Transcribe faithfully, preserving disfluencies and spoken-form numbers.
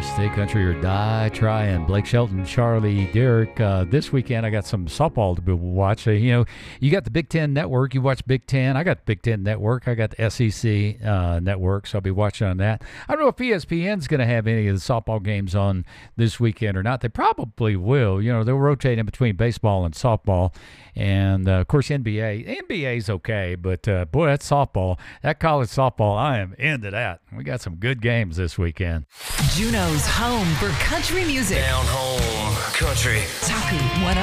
Stay country or die trying. Blake Shelton, Charlie Derrick. Uh, this weekend, I got some softball to be watch. Uh, you know, you got the Big Ten Network. You watch Big Ten. I got the Big Ten Network. I got the S E C uh, Network, so I'll be watching on that. I don't know if E S P N's going to have any of the softball games on this weekend or not. They probably will. You know, they'll rotate in between baseball and softball. And, uh, of course, N B A. N B A's okay, but, uh, boy, that's softball. That college softball, I am into that. We got some good games this weekend. Juneau's home for country music. Down home country. Taku one oh